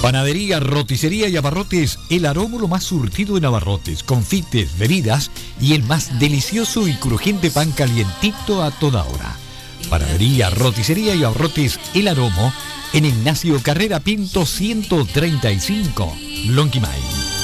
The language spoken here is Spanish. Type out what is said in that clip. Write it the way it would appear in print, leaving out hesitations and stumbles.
Panadería, roticería y abarrotes, el aromo lo más surtido en abarrotes, confites, bebidas y el más delicioso y crujiente pan calientito a toda hora. Panadería, roticería y abarrotes, el aromo, en Ignacio Carrera Pinto 135, Lonquimay.